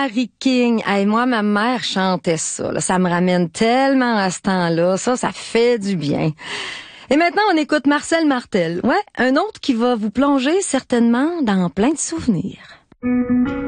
Larry King. Hey, moi, ma mère chantait ça. Là. Ça me ramène tellement à ce temps-là. Ça fait du bien. Et maintenant, on écoute Marcel Martel. Ouais, un autre qui va vous plonger certainement dans plein de souvenirs.